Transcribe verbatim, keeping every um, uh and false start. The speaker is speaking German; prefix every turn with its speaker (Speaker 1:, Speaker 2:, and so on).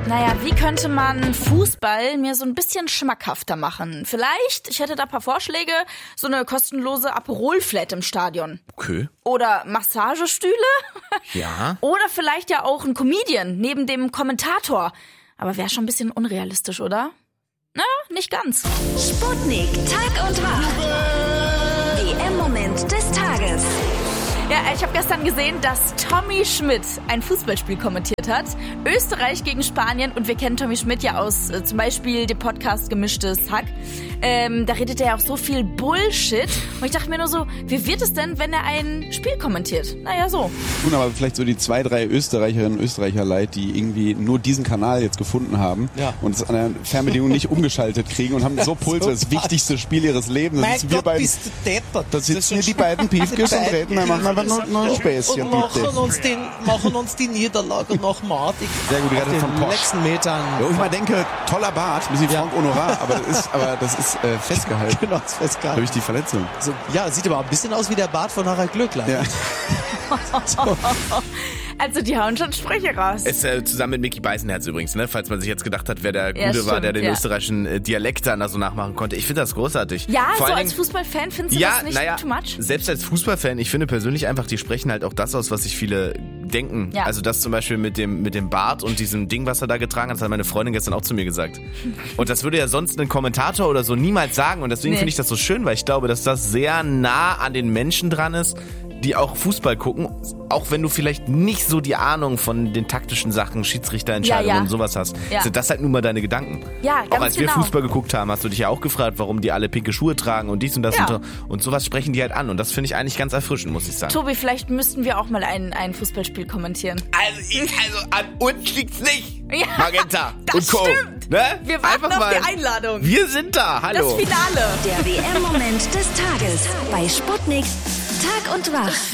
Speaker 1: Naja, wie könnte man Fußball mir so ein bisschen schmackhafter machen? Vielleicht, ich hätte da ein paar Vorschläge, so eine kostenlose Aperol-Flat im Stadion.
Speaker 2: Okay.
Speaker 1: Oder Massagestühle.
Speaker 2: Ja.
Speaker 1: Oder vielleicht ja auch ein Comedian neben dem Kommentator. Aber wäre schon ein bisschen unrealistisch, oder? Naja, nicht ganz.
Speaker 3: Sputnik, Tag und Wacht. W M-Moment des Tages.
Speaker 1: Ja, ich habe gestern gesehen, dass Tommy Schmidt ein Fußballspiel kommentiert hat. Österreich gegen Spanien. Und wir kennen Tommy Schmidt ja aus äh, zum Beispiel dem Podcast Gemischtes Hack. Ähm, da redet er ja auch so viel Bullshit. Und ich dachte mir nur so, wie wird es denn, wenn er ein Spiel kommentiert? Naja, so.
Speaker 4: Tun aber vielleicht so die zwei, drei Österreicherinnen und Österreicher leid, die irgendwie nur diesen Kanal jetzt gefunden haben
Speaker 5: Ja.
Speaker 4: und es an der Fernbedienung nicht umgeschaltet kriegen und haben so Puls,
Speaker 5: So
Speaker 4: das wichtigste Spiel ihres Lebens.
Speaker 5: Mein
Speaker 4: Das sind wir
Speaker 5: Gott,
Speaker 4: beiden.
Speaker 5: bist du deppert.
Speaker 4: Da sitzen hier die beiden Piefkes und reden einfach nur, nur ein Späßchen,
Speaker 5: und machen
Speaker 4: bitte.
Speaker 5: uns, den, machen uns die Niederlage noch madig.
Speaker 4: Sehr gut,
Speaker 5: Auf
Speaker 4: gerade
Speaker 5: den
Speaker 4: vom Porsche.
Speaker 5: letzten Metern.
Speaker 4: Wo ich mal denke, toller Bart, ein bisschen
Speaker 5: Ja.
Speaker 4: Frank Honorar, aber das ist, aber das ist äh, festgehalten
Speaker 5: Genau, das festgehalten.
Speaker 4: durch die Verletzung.
Speaker 5: So, ja, sieht aber ein bisschen aus wie der Bart von Harald Glöckler.
Speaker 4: Ja.
Speaker 1: Also die hauen schon Sprüche raus.
Speaker 2: Ist äh, zusammen mit Micky Beisenherz übrigens, ne? Falls man sich jetzt gedacht hat, wer der
Speaker 1: Ja,
Speaker 2: Gute war,
Speaker 1: stimmt,
Speaker 2: der den
Speaker 1: ja.
Speaker 2: österreichischen äh, Dialekt dann da so nachmachen konnte. Ich finde das großartig.
Speaker 1: Ja,
Speaker 2: Vor
Speaker 1: so
Speaker 2: allen
Speaker 1: als
Speaker 2: Dingen-
Speaker 1: Fußballfan findest du
Speaker 2: Ja,
Speaker 1: das nicht
Speaker 2: naja,
Speaker 1: too much?
Speaker 2: selbst als Fußballfan, ich finde persönlich einfach, die sprechen halt auch das aus, was sich viele denken.
Speaker 1: Ja.
Speaker 2: Also das zum Beispiel mit dem, mit dem Bart und diesem Ding, was er da getragen hat, das hat meine Freundin gestern auch zu mir gesagt. Und das würde ja sonst ein Kommentator oder so niemals sagen. Und deswegen
Speaker 1: Nee.
Speaker 2: finde ich das so schön, weil ich glaube, dass das sehr nah an den Menschen dran ist, die auch Fußball gucken, auch wenn du vielleicht nicht so die Ahnung von den taktischen Sachen, Schiedsrichterentscheidungen
Speaker 1: Ja, ja.
Speaker 2: und sowas hast,
Speaker 1: Ja.
Speaker 2: sind das halt nun mal deine Gedanken.
Speaker 1: Ja,
Speaker 2: auch
Speaker 1: ganz
Speaker 2: als wir
Speaker 1: genau.
Speaker 2: Fußball geguckt haben, hast du dich ja auch gefragt, warum die alle pinke Schuhe tragen und dies und das
Speaker 1: Ja.
Speaker 2: und, so. Und sowas sprechen die halt an und das finde ich eigentlich ganz erfrischend, muss ich sagen.
Speaker 1: Tobi, vielleicht müssten wir auch mal ein, ein Fußballspiel kommentieren.
Speaker 2: Also, ich, also an uns liegt's nicht,
Speaker 1: Ja,
Speaker 2: Magenta
Speaker 1: das
Speaker 2: und Co.
Speaker 1: stimmt.
Speaker 2: Ne?
Speaker 1: Wir warten
Speaker 2: Einfach
Speaker 1: auf
Speaker 2: mal.
Speaker 1: die Einladung.
Speaker 2: Wir sind da, hallo.
Speaker 1: Das Finale.
Speaker 3: Der W M-Moment des Tages bei Sputnik, Tag und Wacht.